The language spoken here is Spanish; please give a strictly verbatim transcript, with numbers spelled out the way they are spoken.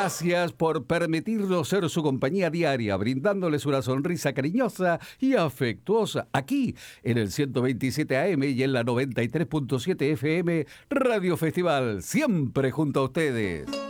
Gracias por permitirnos ser su compañía diaria, brindándoles una sonrisa cariñosa y afectuosa aquí en el ciento veintisiete A M y en la noventa y tres punto siete F M Radio Festival, siempre junto a ustedes.